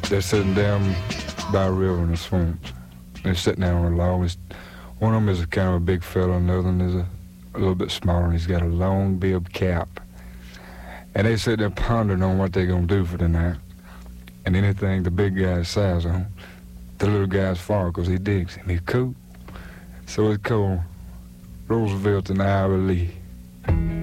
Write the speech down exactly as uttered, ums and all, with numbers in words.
they're sitting down by a river in the swamps. They're sitting down on a log. It's, one of them is a kind of a big fella, and the other one is a, a little bit smaller, and he's got a long bib cap. And they sit there pondering on what they're going to do for the night. And anything the big guy says on, the little guy's for, because he digs him. He's cool. So it's called Roosevelt and Ira Lee.